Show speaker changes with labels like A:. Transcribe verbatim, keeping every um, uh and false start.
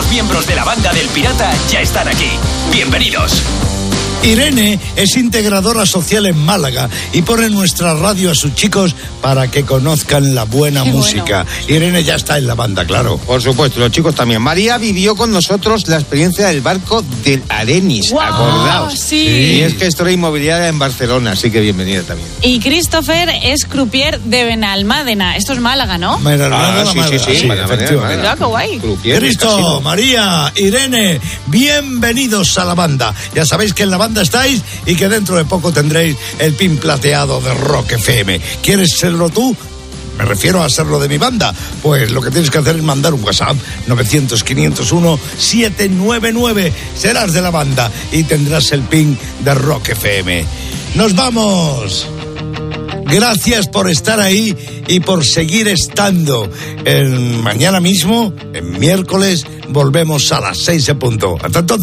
A: nuevos miembros de la banda del Pirata ya están aquí. Bienvenidos.
B: Irene es integradora social en Málaga y pone nuestra radio a sus chicos para que conozcan la buena Qué música. Bueno. Irene ya está en la banda, claro.
C: Por supuesto, los chicos también. María vivió con nosotros la experiencia del barco del Arenis, wow, acordaos.
D: Sí.
C: Y es gestora inmobiliaria en Barcelona, así que bienvenida también.
D: Y Christopher es croupier de Benalmádena. Esto es Málaga, ¿no?
B: Benalmádena,
C: ah, sí,
B: Málaga.
C: sí, sí, sí, efectivamente.
D: Qué guay.
B: Cristo, María, Irene, bienvenidos a la banda. Ya sabéis que en la banda estáis y que dentro de poco tendréis el pin plateado de Rock F M. ¿Quieres serlo tú? Me refiero a serlo de mi banda. Pues lo que tienes que hacer es mandar un WhatsApp novecientos, quinientos uno, setecientos noventa y nueve. Serás de la banda y tendrás el pin de Rock F M. ¡Nos vamos! Gracias por estar ahí y por seguir estando. El mañana mismo, en miércoles, volvemos a las seis en punto. Hasta entonces.